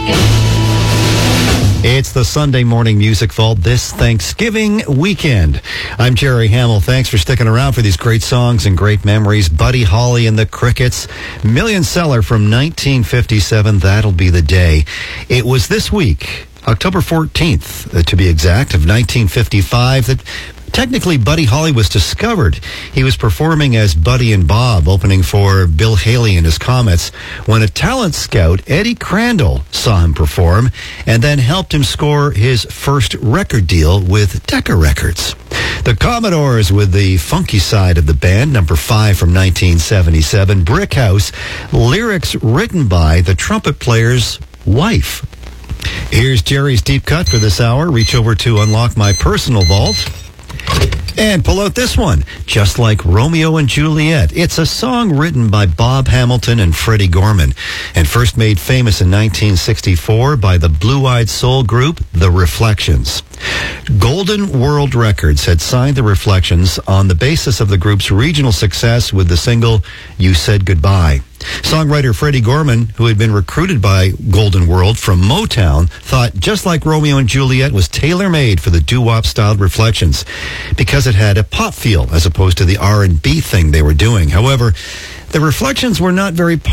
It's the Sunday Morning Music Vault this Thanksgiving weekend. I'm Jerry Hamill. Thanks for sticking around for these great songs and great memories. Buddy Holly and the Crickets, million seller from 1957, That'll Be the Day. It was this week, October 14th, to be exact, of 1955, that technically Buddy Holly was discovered. He was performing as Buddy and Bob, opening for Bill Haley and his Comets, when a talent scout, Eddie Crandall, saw him perform and then helped him score his first record deal with Decca Records. The Commodores with the funky side of the band, number 5 from 1977, Brick House, lyrics written by the trumpet player's wife. Here's Jerry's Deep Cut for this hour. Reach over to unlock my personal vault and pull out this one, Just Like Romeo and Juliet. It's a song written by Bob Hamilton and Freddie Gorman and first made famous in 1964 by the blue-eyed soul group, The Reflections. Golden World Records had signed The Reflections on the basis of the group's regional success with the single You Said Goodbye. Songwriter Freddie Gorman, who had been recruited by Golden World from Motown, thought Just Like Romeo and Juliet was tailor-made for the doo-wop styled Reflections because it had a pop feel as opposed to the R&B thing they were doing. However, the Reflections were not very